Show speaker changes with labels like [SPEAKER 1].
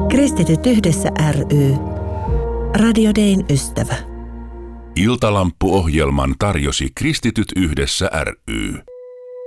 [SPEAKER 1] Kristityt yhdessä ry. Radio Dayn ystävä.
[SPEAKER 2] Iltalamppu-ohjelman tarjosi Kristityt yhdessä ry.